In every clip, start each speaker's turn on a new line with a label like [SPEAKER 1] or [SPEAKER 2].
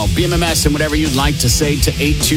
[SPEAKER 1] BMMS and whatever you'd like to say to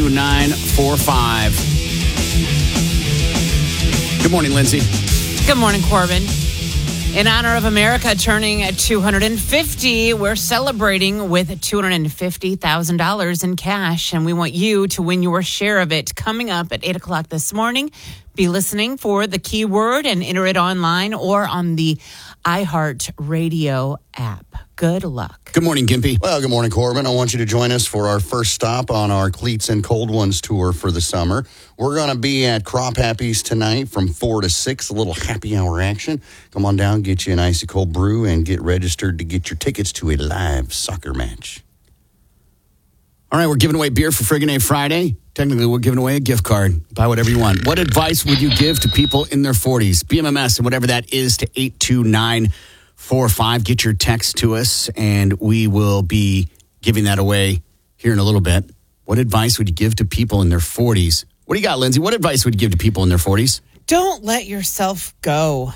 [SPEAKER 1] 82945. Good morning, Lindsay.
[SPEAKER 2] Good morning, Corbin. In honor of America turning 250, we're celebrating with $250,000 in cash, and we want you to win your share of it coming up at 8 o'clock this morning. Be listening for the keyword and enter it online or on the iHeartRadio app. Good luck.
[SPEAKER 1] Good morning, Gimpy.
[SPEAKER 3] Well, good morning, Corbin. I want you to join us for our first stop on our Cleats and Cold Ones tour for the summer. We're going to be at Crop Happy's tonight from 4 to 6, a little happy hour action. Come on down, get you an icy cold brew, and get registered to get your tickets to a live soccer match.
[SPEAKER 1] All right, we're giving away beer for Friggin' A Friday. Technically, we're giving away a gift card. Buy whatever you want. What advice would you give to people in their 40s? BMMS and whatever that is to 82945. Get your text to us, and we will be giving that away here in a little bit. What advice would you give to people in their 40s? What do you got, Lindsay? What advice would you give to people in their 40s?
[SPEAKER 2] Don't let yourself go.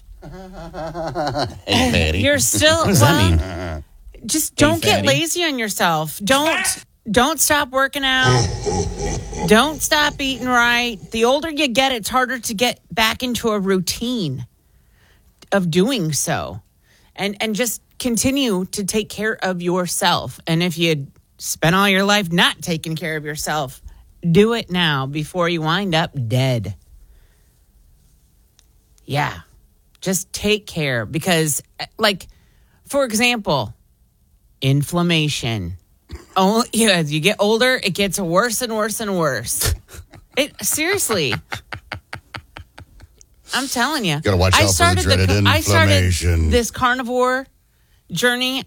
[SPEAKER 3] Hey, Patty.
[SPEAKER 2] You're still...
[SPEAKER 1] What does that mean?
[SPEAKER 2] Just don't get
[SPEAKER 1] fatty.
[SPEAKER 2] lazy on yourself. Don't stop working out. Don't stop eating right. The older you get, it's harder to get back into a routine of doing so. And just continue to take care of yourself. And if you spent all your life not taking care of yourself, do it now before you wind up dead. Yeah. Just take care because, like, for example, inflammation. Oh, yeah, as you get older, it gets worse and worse and worse. Seriously. I'm telling you.
[SPEAKER 3] Gotta watch out for the dreaded inflammation.
[SPEAKER 2] I started this carnivore journey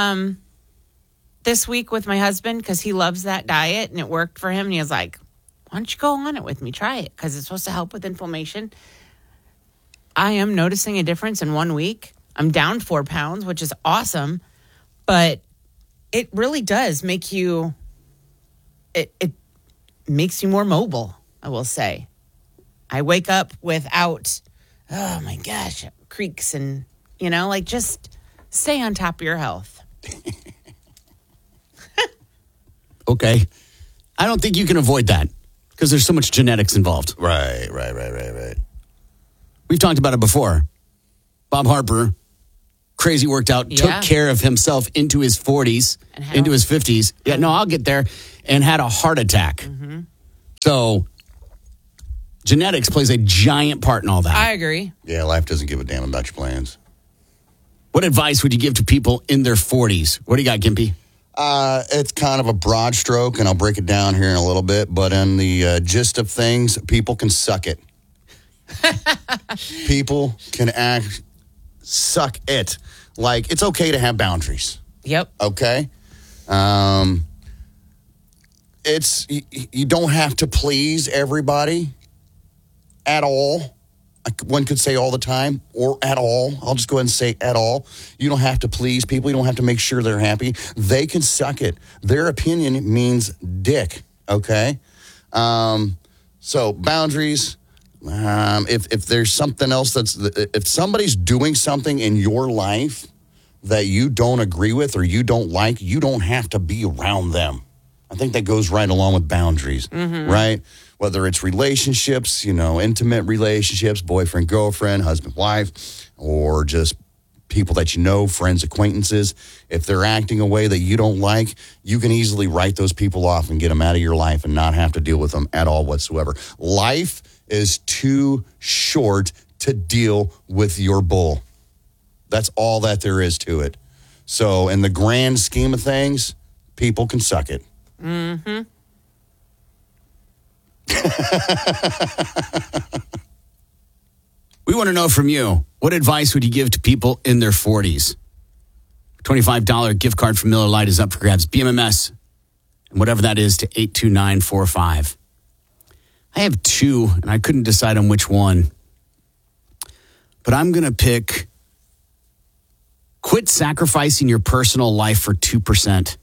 [SPEAKER 2] this week with my husband because he loves that diet and it worked for him. And he was like, why don't you go on it with me? Try it because it's supposed to help with inflammation. I am noticing a difference in 1 week. I'm down 4 pounds, which is awesome. But it really does make you, it makes you more mobile, I will say. I wake up without, oh my gosh, creaks and, like just stay on top of your health.
[SPEAKER 1] Okay. I don't think you can avoid that because there's so much genetics involved.
[SPEAKER 3] Right.
[SPEAKER 1] We've talked about it before. Bob Harper, crazy worked out, took care of himself into his 40s, into his 50s. Yeah, no, I'll get there. And had a heart attack. Mm-hmm. So genetics plays a giant part in all that.
[SPEAKER 2] I agree.
[SPEAKER 3] Yeah, life doesn't give a damn about your plans.
[SPEAKER 1] What advice would you give to people in their 40s? What do you got, Gimpy?
[SPEAKER 3] It's kind of a broad stroke, and I'll break it down here in a little bit. But in the gist of things, people can suck it. People can suck it. Like, it's okay to have boundaries.
[SPEAKER 2] Yep.
[SPEAKER 3] Okay? You don't have to please everybody at all. One could say all the time or at all. I'll just go ahead and say at all. You don't have to please people. You don't have to make sure they're happy. They can suck it. Their opinion means dick. Okay? So boundaries. If there's something else if somebody's doing something in your life that you don't agree with or you don't like, you don't have to be around them. I think that goes right along with boundaries, right? Whether it's relationships, intimate relationships, boyfriend, girlfriend, husband, wife, or just people that you know, friends, acquaintances. If they're acting a way that you don't like, you can easily write those people off and get them out of your life and not have to deal with them at all whatsoever. Life is too short to deal with your bull. That's all that there is to it. So in the grand scheme of things, people can suck it. Mm-hmm.
[SPEAKER 1] We want to know from you, what advice would you give to people in their 40s? $25 gift card from Miller Lite is up for grabs. BMMS, and whatever that is, to 82945. I have two, and I couldn't decide on which one. But I'm going to pick quit sacrificing your personal life for 2%.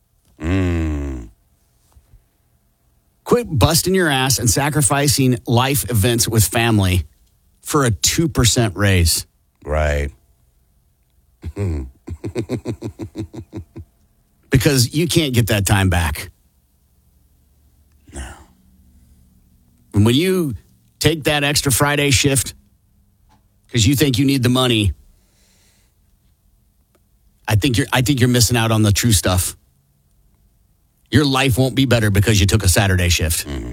[SPEAKER 1] Quit busting your ass and sacrificing life events with family for a 2% raise.
[SPEAKER 3] Right.
[SPEAKER 1] because you can't get that time back.
[SPEAKER 3] No.
[SPEAKER 1] And when you take that extra Friday shift because you think you need the money, I think you're missing out on the true stuff. Your life won't be better because you took a Saturday shift.
[SPEAKER 3] Mm-hmm.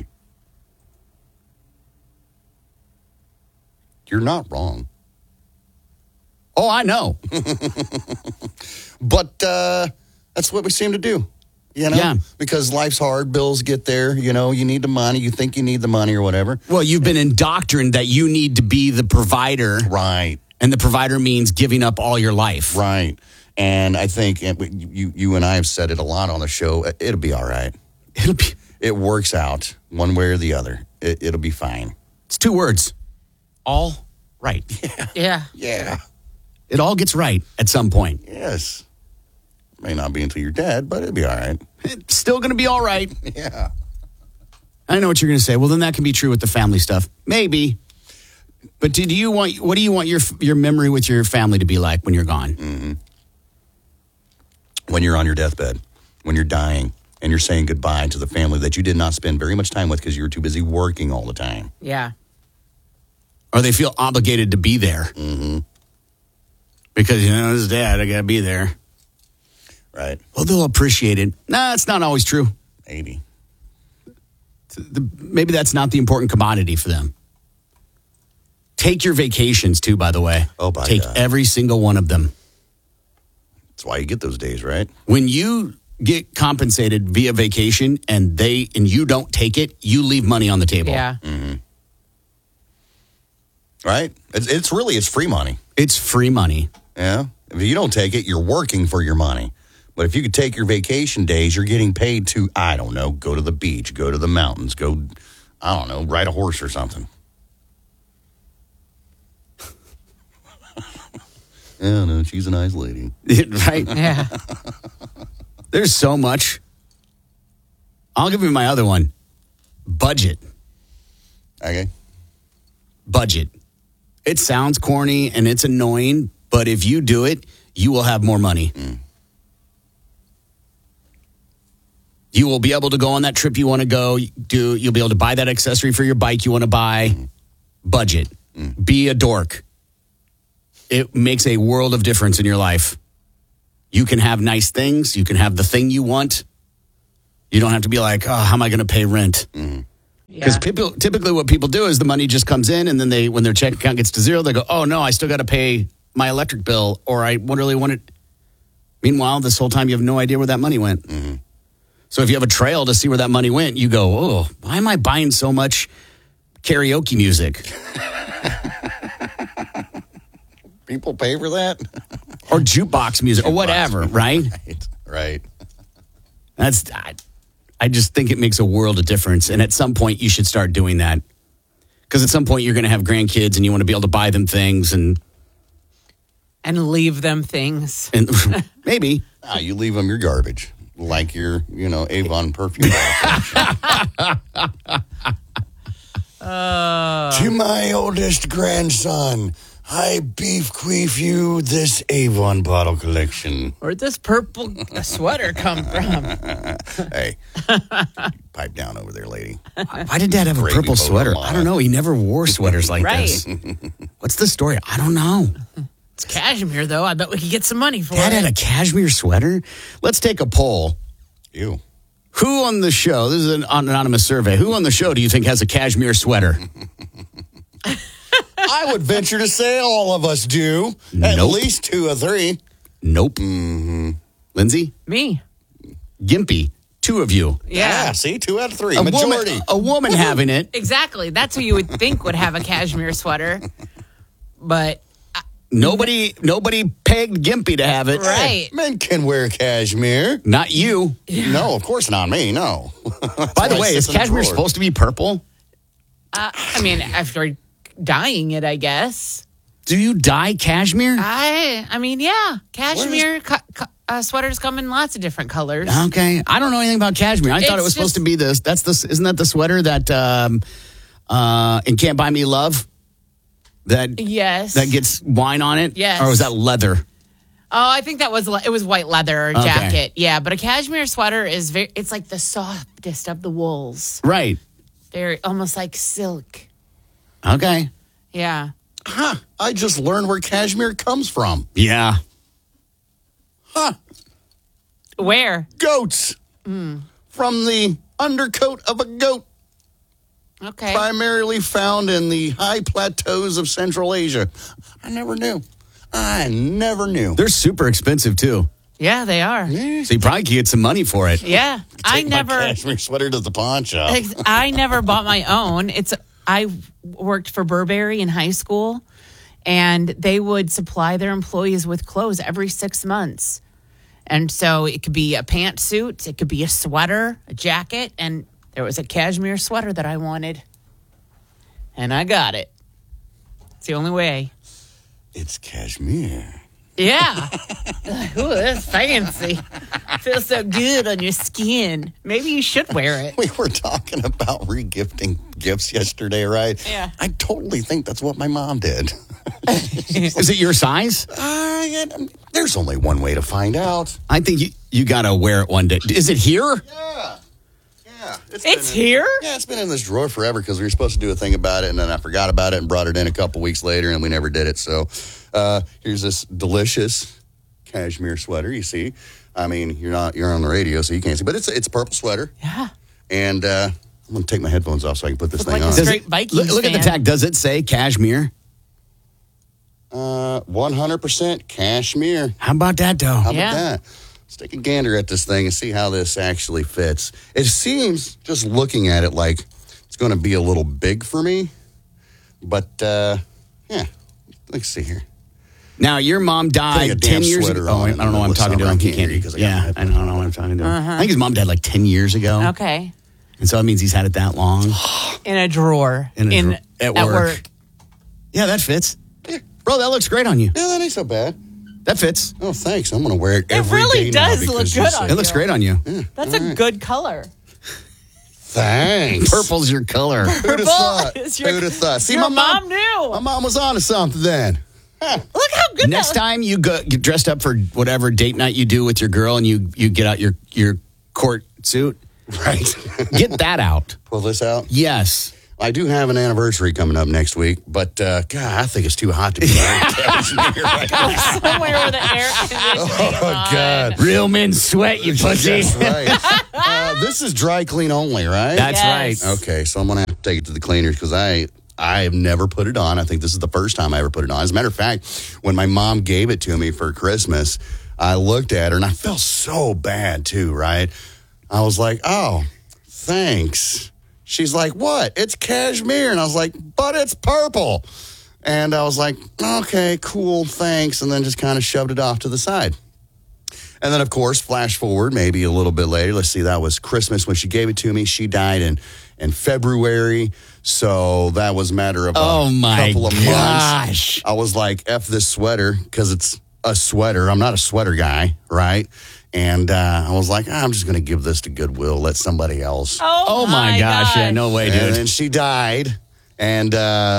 [SPEAKER 3] You're not wrong.
[SPEAKER 1] Oh, I know.
[SPEAKER 3] But that's what we seem to do,
[SPEAKER 1] Yeah.
[SPEAKER 3] because life's hard. Bills get there. You need the money. You think you need the money or whatever.
[SPEAKER 1] Well, you've been indoctrined that you need to be the provider.
[SPEAKER 3] Right.
[SPEAKER 1] And the provider means giving up all your life.
[SPEAKER 3] Right. And I think you and I have said it a lot on the show. It'll be all right. It works out one way or the other. It'll be fine.
[SPEAKER 1] It's 2 words. All right.
[SPEAKER 2] Yeah.
[SPEAKER 3] Yeah.
[SPEAKER 1] It all gets right at some point.
[SPEAKER 3] Yes. May not be until you're dead, but it'll be all right.
[SPEAKER 1] It's still going to be all right.
[SPEAKER 3] Yeah.
[SPEAKER 1] I know what you're going to say. Well, then that can be true with the family stuff. Maybe. But what do you want your memory with your family to be like when you're gone?
[SPEAKER 3] Mm-hmm. When you're on your deathbed, when you're dying, and you're saying goodbye to the family that you did not spend very much time with because you were too busy working all the time.
[SPEAKER 2] Yeah.
[SPEAKER 1] Or they feel obligated to be there.
[SPEAKER 3] Mm-hmm.
[SPEAKER 1] Because, his dad, I got to be there.
[SPEAKER 3] Right.
[SPEAKER 1] Well, they'll appreciate it. Nah, it's not always true.
[SPEAKER 3] Maybe.
[SPEAKER 1] Maybe that's not the important commodity for them. Take your vacations, too, by the way.
[SPEAKER 3] Oh, by
[SPEAKER 1] Take
[SPEAKER 3] God.
[SPEAKER 1] every single one of them.
[SPEAKER 3] That's why you get those days, right?
[SPEAKER 1] When you get compensated via vacation and you don't take it, you leave money on the table.
[SPEAKER 2] Yeah.
[SPEAKER 3] Mm-hmm. Right? It's free money.
[SPEAKER 1] It's free money.
[SPEAKER 3] Yeah. If you don't take it, you're working for your money. But if you could take your vacation days, you're getting paid to, I don't know, go to the beach, go to the mountains, go, I don't know, ride a horse or something. Yeah, no, she's a nice lady.
[SPEAKER 1] Right?
[SPEAKER 2] Yeah.
[SPEAKER 1] There's so much. I'll give you my other one. Budget.
[SPEAKER 3] Okay.
[SPEAKER 1] Budget. It sounds corny and it's annoying, but if you do it, you will have more money. You will be able to go on that trip you want to go do. You'll be able to buy that accessory for your bike you want to buy. Budget. Be a dork. It makes a world of difference in your life. You can have nice things. You can have the thing you want. You don't have to be like, oh, how am I going to pay rent? Because typically what people do is the money just comes in and then when their check account gets to zero, they go, oh, no, I still got to pay my electric bill or I really want it. Meanwhile, this whole time you have no idea where that money went.
[SPEAKER 3] Mm-hmm.
[SPEAKER 1] So if you have a trail to see where that money went, you go, oh, why am I buying so much karaoke music?
[SPEAKER 3] People pay for that?
[SPEAKER 1] Or jukebox music or whatever, right?
[SPEAKER 3] Right.
[SPEAKER 1] I just think it makes a world of difference. And at some point, you should start doing that. Because at some point, you're going to have grandkids and you want to be able to buy them things and
[SPEAKER 2] leave them things.
[SPEAKER 1] And maybe.
[SPEAKER 3] You leave them your garbage. Like your, Avon perfume. To my oldest grandson, I bequeath you this Avon bottle collection.
[SPEAKER 2] Where'd this purple sweater come from?
[SPEAKER 3] Hey, pipe down over there, lady.
[SPEAKER 1] Why did Dad have a purple sweater? I don't know. He never wore sweaters like this. What's the story? I don't know.
[SPEAKER 2] It's cashmere, though. I bet we could get some money for
[SPEAKER 1] Dad
[SPEAKER 2] it.
[SPEAKER 1] had a cashmere sweater? Let's take a poll.
[SPEAKER 3] You.
[SPEAKER 1] Who on the show, this is an anonymous survey, who on the show do you think has a cashmere sweater?
[SPEAKER 3] I would venture to say all of us do. At least 2 or 3.
[SPEAKER 1] Nope.
[SPEAKER 3] Mm-hmm.
[SPEAKER 1] Lindsay?
[SPEAKER 2] Me.
[SPEAKER 1] Gimpy. 2 of you.
[SPEAKER 2] Yeah.
[SPEAKER 3] See, 2 out of 3. Majority.
[SPEAKER 1] A woman having it.
[SPEAKER 2] Exactly. That's who you would think would have a cashmere sweater. But
[SPEAKER 1] Nobody pegged Gimpy to have it.
[SPEAKER 2] right.
[SPEAKER 3] Men can wear cashmere.
[SPEAKER 1] Not you.
[SPEAKER 3] No, of course not me, no.
[SPEAKER 1] By the way, is cashmere supposed to be purple?
[SPEAKER 2] After dyeing it, I guess.
[SPEAKER 1] Do you dye cashmere?
[SPEAKER 2] Yeah. Cashmere sweaters come in lots of different colors.
[SPEAKER 1] Okay. I don't know anything about cashmere. I thought it was supposed to be this. Isn't that the sweater that in Can't Buy Me Love?
[SPEAKER 2] Yes.
[SPEAKER 1] That gets wine on it?
[SPEAKER 2] Yes.
[SPEAKER 1] Or was that leather?
[SPEAKER 2] I think it was white leather
[SPEAKER 1] Okay.
[SPEAKER 2] jacket. Yeah, but a cashmere sweater is it's like the softest of the wools.
[SPEAKER 1] Right.
[SPEAKER 2] They're almost like silk.
[SPEAKER 1] Okay.
[SPEAKER 2] Yeah.
[SPEAKER 3] Huh. I just learned where cashmere comes from.
[SPEAKER 1] Yeah.
[SPEAKER 3] Huh.
[SPEAKER 2] Where?
[SPEAKER 3] Goats. From the undercoat of a goat,
[SPEAKER 2] Okay.
[SPEAKER 3] primarily found in the high plateaus of Central Asia. I never knew.
[SPEAKER 1] They're super expensive, too.
[SPEAKER 2] Yeah, they are.
[SPEAKER 1] So you probably could get some money for it.
[SPEAKER 2] Yeah.
[SPEAKER 3] Take my cashmere sweater to the pawn shop.
[SPEAKER 2] I never bought my own. I worked for Burberry in high school, and they would supply their employees with clothes every 6 months. And so it could be a pantsuit, it could be a sweater, a jacket, and there was a cashmere sweater that I wanted. And I got it. It's the only way.
[SPEAKER 3] It's cashmere.
[SPEAKER 2] Yeah. Ooh, that's fancy. Feels so good on your skin. Maybe you should wear it.
[SPEAKER 3] We were talking about regifting gifts yesterday, right?
[SPEAKER 2] Yeah.
[SPEAKER 3] I totally think that's what my mom did.
[SPEAKER 1] Is it your size?
[SPEAKER 3] There's only one way to find out.
[SPEAKER 1] I think you got to wear it one day. Is it here?
[SPEAKER 3] Yeah.
[SPEAKER 2] It's here?
[SPEAKER 3] Yeah, it's been in this drawer forever because we were supposed to do a thing about it, and then I forgot about it and brought it in a couple weeks later, and we never did it. So here's this delicious cashmere sweater. You see, I mean, you're on the radio, so you can't see, but it's a purple sweater.
[SPEAKER 2] Yeah.
[SPEAKER 3] And I'm gonna take my headphones off so I can put this thing
[SPEAKER 2] like a
[SPEAKER 3] on.
[SPEAKER 2] straight Vikings
[SPEAKER 1] Look at the
[SPEAKER 2] fan.
[SPEAKER 1] tag. Does it say cashmere?
[SPEAKER 3] 100% cashmere.
[SPEAKER 1] How about that, though?
[SPEAKER 3] How about
[SPEAKER 2] Yeah.
[SPEAKER 3] that? Let's take a gander at this thing and see how this actually fits. It seems, just looking at it, like it's going to be a little big for me. But, yeah, let's see here.
[SPEAKER 1] Now, your mom
[SPEAKER 3] Putting a
[SPEAKER 1] died
[SPEAKER 3] damn
[SPEAKER 1] 10 years
[SPEAKER 3] sweater
[SPEAKER 1] ago.
[SPEAKER 3] on
[SPEAKER 1] I
[SPEAKER 3] in the
[SPEAKER 1] don't know why I'm
[SPEAKER 3] middle of
[SPEAKER 1] talking to
[SPEAKER 3] summer.
[SPEAKER 1] him.
[SPEAKER 3] I
[SPEAKER 1] He
[SPEAKER 3] can't hear you
[SPEAKER 1] can't.
[SPEAKER 3] 'cause I got
[SPEAKER 1] Yeah,
[SPEAKER 3] my
[SPEAKER 1] I
[SPEAKER 3] headphones
[SPEAKER 1] don't know why I'm talking to him. I think his mom died like 10 years ago.
[SPEAKER 2] Okay.
[SPEAKER 1] And so that means he's had it that long.
[SPEAKER 2] In a drawer.
[SPEAKER 1] At work. Yeah, that fits.
[SPEAKER 3] Yeah.
[SPEAKER 1] Bro, that looks great on you.
[SPEAKER 3] Yeah, that ain't so bad.
[SPEAKER 1] That fits.
[SPEAKER 3] Oh, thanks. I'm going to wear it every day
[SPEAKER 2] really
[SPEAKER 3] now
[SPEAKER 2] does
[SPEAKER 3] because
[SPEAKER 2] look
[SPEAKER 3] you
[SPEAKER 2] good
[SPEAKER 3] said-
[SPEAKER 2] on
[SPEAKER 1] It looks great on you.
[SPEAKER 2] That's a good color.
[SPEAKER 3] Thanks.
[SPEAKER 1] Purple's your color.
[SPEAKER 3] Who'd have thought?
[SPEAKER 2] is your-
[SPEAKER 3] Who'd have thought? See,
[SPEAKER 2] Your
[SPEAKER 3] my
[SPEAKER 2] mom knew.
[SPEAKER 3] My mom was on to something then.
[SPEAKER 2] Look how good
[SPEAKER 1] Next
[SPEAKER 2] that
[SPEAKER 1] time you get dressed up for whatever date night you do with your girl and you get out your court suit,
[SPEAKER 3] Right.
[SPEAKER 1] get that out.
[SPEAKER 3] Pull this out.
[SPEAKER 1] Yes.
[SPEAKER 3] I do have an anniversary coming up next week, but God, I think it's too hot to be wearing cashmere right now.
[SPEAKER 2] somewhere where the air conditioning is
[SPEAKER 3] Oh,
[SPEAKER 2] on.
[SPEAKER 3] God.
[SPEAKER 1] Real men sweat, you pussy.
[SPEAKER 3] That's right. This is dry clean only, right?
[SPEAKER 1] That's
[SPEAKER 2] Yes.
[SPEAKER 1] right.
[SPEAKER 3] Okay, so I'm going to have to take it to the cleaners because I have never put it on. I think this is the first time I ever put it on. As a matter of fact, when my mom gave it to me for Christmas, I looked at her and I felt so bad too, right? I was like, oh, thanks. She's like, what? It's cashmere. And I was like, but it's purple. And I was like, okay, cool, thanks. And then just kind of shoved it off to the side. And then, of course, flash forward maybe a little bit later. Let's see, that was Christmas when she gave it to me. She died in February. So that was a matter of
[SPEAKER 1] Oh, my
[SPEAKER 3] couple of
[SPEAKER 1] gosh.
[SPEAKER 3] months. I was like, F this sweater because it's a sweater. I'm not a sweater guy, right? And I was like, I'm just going to give this to Goodwill. Let somebody else.
[SPEAKER 1] Oh my gosh. Yeah, no way,
[SPEAKER 3] And
[SPEAKER 1] dude.
[SPEAKER 3] then she died, and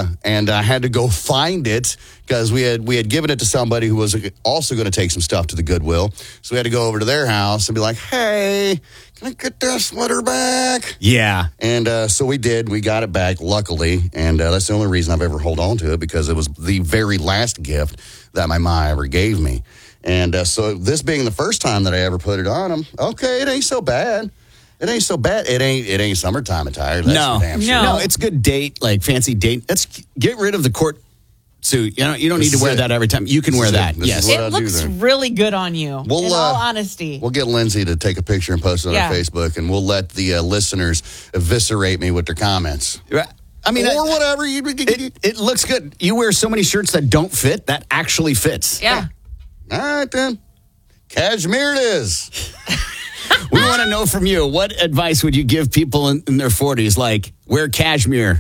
[SPEAKER 3] I had to go find it because we had given it to somebody who was also going to take some stuff to the Goodwill. So we had to go over to their house and be like, hey, can I get that sweater back?
[SPEAKER 1] Yeah.
[SPEAKER 3] And so we did. We got it back, luckily. And that's the only reason I've ever held on to it because it was the very last gift that my ma ever gave me. And so this being the first time that I ever put it on him, okay, it ain't so bad. It ain't so bad. It ain't summertime attire. That's
[SPEAKER 1] No.
[SPEAKER 3] for damn sure.
[SPEAKER 1] No, it's good date, like fancy date. Let's get rid of the court suit. You don't need
[SPEAKER 3] This
[SPEAKER 1] to wear
[SPEAKER 3] is
[SPEAKER 1] that
[SPEAKER 3] it.
[SPEAKER 1] every time. You can
[SPEAKER 3] This
[SPEAKER 1] wear
[SPEAKER 3] is
[SPEAKER 1] that.
[SPEAKER 3] it. This
[SPEAKER 1] Yes.
[SPEAKER 3] is what
[SPEAKER 2] It
[SPEAKER 3] I do
[SPEAKER 2] looks
[SPEAKER 3] then.
[SPEAKER 2] really good on you.
[SPEAKER 3] We'll,
[SPEAKER 2] in all honesty.
[SPEAKER 3] We'll get Lindsay to take a picture and post it on
[SPEAKER 2] Yeah.
[SPEAKER 3] our Facebook, and we'll let the listeners eviscerate me with their comments.
[SPEAKER 1] I mean,
[SPEAKER 3] or whatever.
[SPEAKER 1] it looks good. You wear so many shirts that don't fit, that actually fits.
[SPEAKER 2] Yeah.
[SPEAKER 3] All right, then. Cashmere it is.
[SPEAKER 1] We want to know from you, what advice would you give people in their 40s? Like, wear cashmere.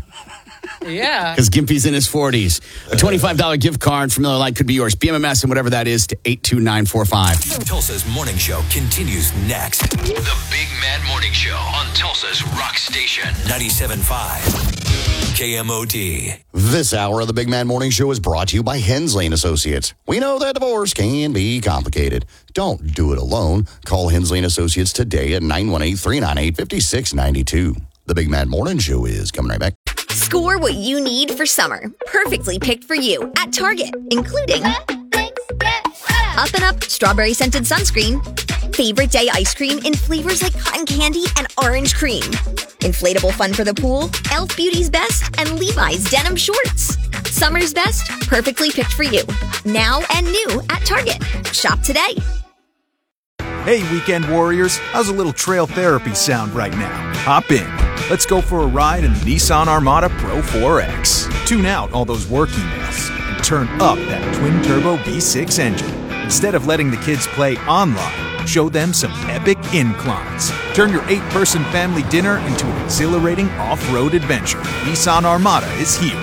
[SPEAKER 2] Yeah.
[SPEAKER 1] Because Gimpy's in his 40s. A $25 gift card from Miller Lite could be yours. BMMS and whatever that is to 82945.
[SPEAKER 4] Tulsa's Morning Show continues next. The Big Mad Morning Show on Tulsa's Rock Station 97.5 KMOD.
[SPEAKER 3] This hour of the Big Man Morning Show is brought to you by Hensley & Associates. We know that divorce can be complicated. Don't do it alone. Call Hensley & Associates today at 918-398-5692. The Big Man Morning Show is coming right back.
[SPEAKER 5] Score what you need for summer. Perfectly picked for you at Target, including Up and Up strawberry scented sunscreen, favorite day ice cream in flavors like cotton candy and orange cream, inflatable fun for the pool, Elf Beauty's Best, and Levi's denim shorts. Summer's best, perfectly picked for you. Now and new at Target. Shop today.
[SPEAKER 6] Hey, weekend warriors, how's a little trail therapy sound right now? Hop in. Let's go for a ride in the Nissan Armada Pro 4X. Tune out all those work emails and turn up that twin-turbo V6 engine. Instead of letting the kids play online, show them some epic inclines. Turn your 8-person family dinner into an exhilarating off-road adventure. Nissan Armada is here.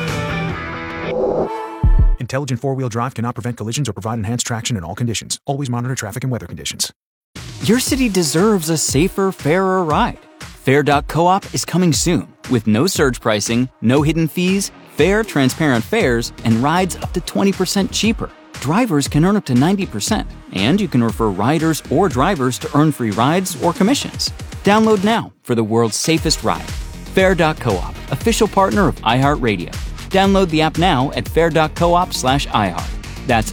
[SPEAKER 6] Intelligent four-wheel drive cannot prevent collisions or provide enhanced traction in all conditions. Always monitor traffic and weather conditions.
[SPEAKER 7] Your city deserves a safer, fairer ride. Fair.coop is coming soon with no surge pricing, no hidden fees, fair, transparent fares, and rides up to 20% cheaper. Drivers can earn up to 90%, and you can refer riders or drivers to earn free rides or commissions. Download now for the world's safest ride. Fair.coop, official partner of iHeartRadio. Download the app now at fair.coop/iHeart. That's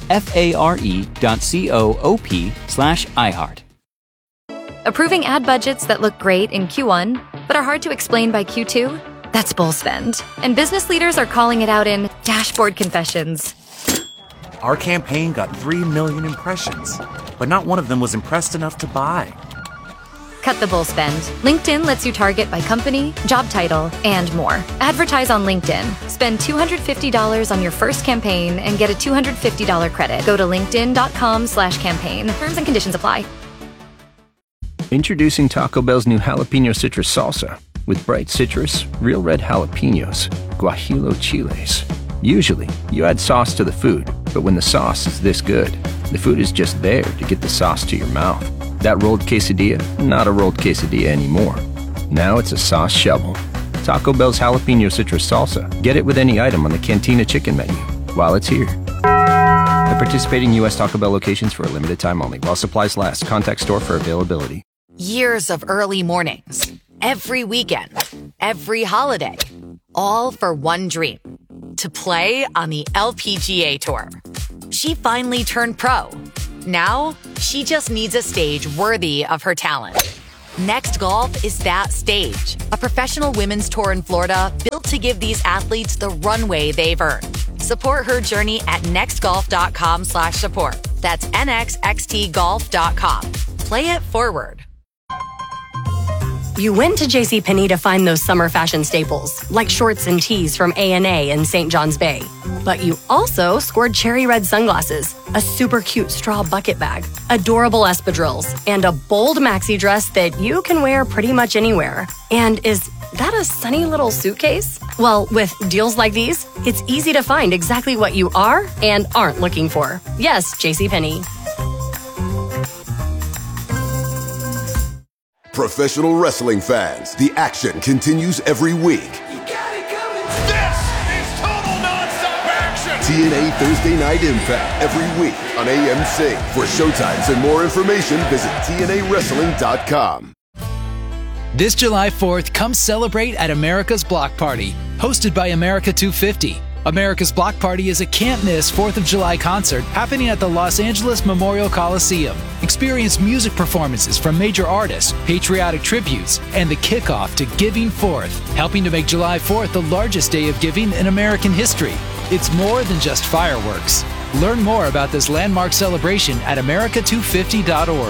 [SPEAKER 7] FARE.coop/iHeart.
[SPEAKER 8] Approving ad budgets that look great in Q1, but are hard to explain by Q2? That's bull spend. And business leaders are calling it out in dashboard confessions.
[SPEAKER 9] Our campaign got 3 million impressions, but not one of them was impressed enough to buy.
[SPEAKER 8] Cut the bull spend. LinkedIn lets you target by company, job title, and more. Advertise on LinkedIn. Spend $250 on your first campaign and get a $250 credit. Go to linkedin.com/campaign. Terms and conditions apply.
[SPEAKER 10] Introducing Taco Bell's new jalapeno citrus salsa with bright citrus, real red jalapenos, guajillo chiles. Usually, you add sauce to the food, but when the sauce is this good, the food is just there to get the sauce to your mouth. That rolled quesadilla, not a rolled quesadilla anymore. Now it's a sauce shovel. Taco Bell's jalapeno citrus salsa. Get it with any item on the Cantina chicken menu while it's here. At participating U.S. Taco Bell locations for a limited time only. While supplies last. Contact store for availability.
[SPEAKER 11] Years of early mornings, every weekend, every holiday, all for one dream, to play on the LPGA Tour. She finally turned pro. Now, she just needs a stage worthy of her talent. Next Golf is that stage, a professional women's tour in Florida built to give these athletes the runway they've earned. Support her journey at nextgolf.com/support. That's nxxtgolf.com. Play it forward.
[SPEAKER 12] You went to JCPenney to find those summer fashion staples, like shorts and tees from A&A in St. John's Bay. But you also scored cherry red sunglasses, a super cute straw bucket bag, adorable espadrilles, and a bold maxi dress that you can wear pretty much anywhere. And is that a sunny little suitcase? Well, with deals like these, it's easy to find exactly what you are and aren't looking for. Yes, JCPenney.
[SPEAKER 13] Professional wrestling fans, the action continues every week.
[SPEAKER 14] This is total nonstop action!
[SPEAKER 13] TNA Thursday Night Impact every week on AMC. For showtimes and more information, visit TNAWrestling.com.
[SPEAKER 15] This July 4th, come celebrate at America's Block Party, hosted by America 250. America's Block Party is a can't-miss 4th of July concert happening at the Los Angeles Memorial Coliseum. Experience music performances from major artists, patriotic tributes, and the kickoff to Giving Forth, helping to make July 4th the largest day of giving in American history. It's more than just fireworks. Learn more about this landmark celebration at america250.org.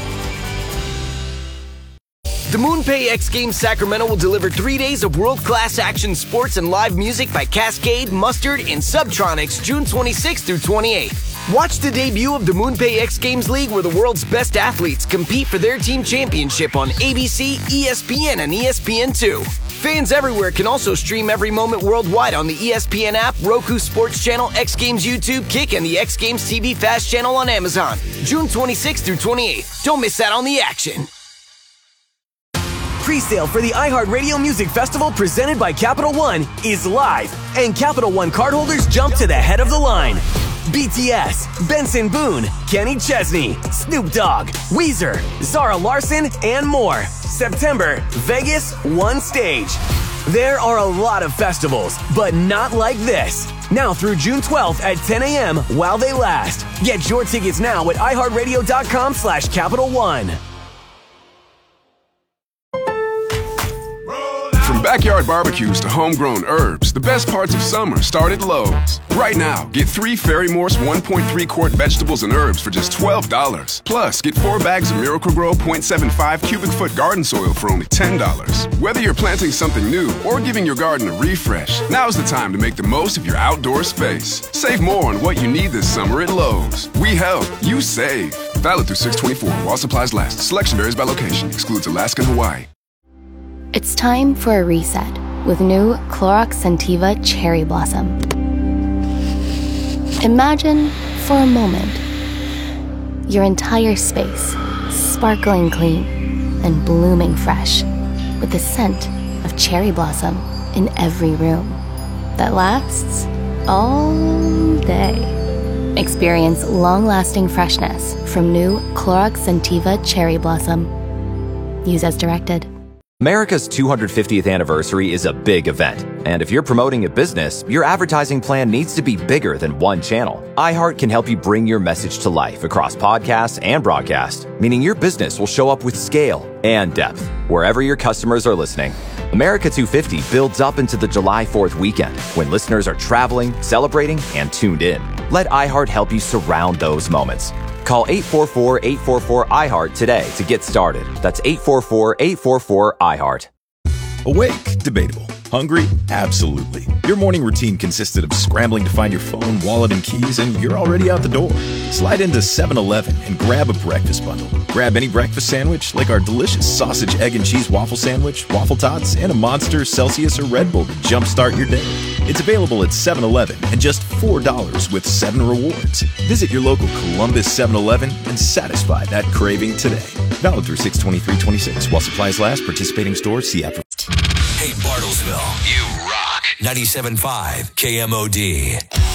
[SPEAKER 16] The MoonPay X Games Sacramento will deliver 3 days of world-class action sports and live music by Cascade, Mustard, and Subtronics June 26th through 28th. Watch the debut of the MoonPay X Games League where the world's best athletes compete for their team championship on ABC, ESPN, and ESPN2. Fans everywhere can also stream every moment worldwide on the ESPN app, Roku Sports Channel, X Games YouTube, Kick, and the X Games TV Fast channel on Amazon. June 26th through 28th. Don't miss out on the action. Pre-sale for the iHeartRadio Music Festival presented by Capital One is live, and Capital One cardholders jump to the head of the line. BTS, Benson Boone, Kenny Chesney, Snoop Dogg, Weezer, Zara Larsson, and more. September, Vegas, one stage. There are a lot of festivals, but not like this. Now through June 12th at 10 a.m. while they last. Get your tickets now at iHeartRadio.com/Capital One.
[SPEAKER 17] From backyard barbecues to homegrown herbs, the best parts of summer start at Lowe's. Right now, get 3 Ferry Morse 1.3 quart vegetables and herbs for just $12. Plus, get 4 bags of Miracle-Gro 0.75 cubic foot garden soil for only $10. Whether you're planting something new or giving your garden a refresh, now's the time to make the most of your outdoor space. Save more on what you need this summer at Lowe's. We help, you save. Valid through 6/24 while supplies last. Selection varies by location. Excludes Alaska and Hawaii.
[SPEAKER 18] It's time for a reset with new Clorox Scentiva Cherry Blossom. Imagine, for a moment, your entire space sparkling clean and blooming fresh with the scent of cherry blossom in every room that lasts all day. Experience long-lasting freshness from new Clorox Scentiva Cherry Blossom. Use as directed.
[SPEAKER 19] America's 250th anniversary is a big event, and if you're promoting a business, your advertising plan needs to be bigger than one channel. iHeart can help you bring your message to life across podcasts and broadcast, meaning your business will show up with scale and depth wherever your customers are listening. America 250 builds up into the July 4th weekend when listeners are traveling, celebrating, and tuned in. Let iHeart help you surround those moments. Call 844-844-iHeart today to get started. That's 844-844-iHeart.
[SPEAKER 20] Awake? Debatable. Hungry? Absolutely. Your morning routine consisted of scrambling to find your phone, wallet, and keys, and you're already out the door. Slide into 7-Eleven and grab a breakfast bundle. Grab any breakfast sandwich, like our delicious sausage, egg, and cheese waffle sandwich, waffle tots, and a Monster, Celsius, or Red Bull to jumpstart your day. It's available at 7-Eleven and just $4 with 7 rewards. Visit your local Columbus 7-Eleven and satisfy that craving today. Valid through 6/23/26 while supplies last. Participating stores, see app.
[SPEAKER 4] Hey, Bartlesville, you rock. 97.5 KMOD.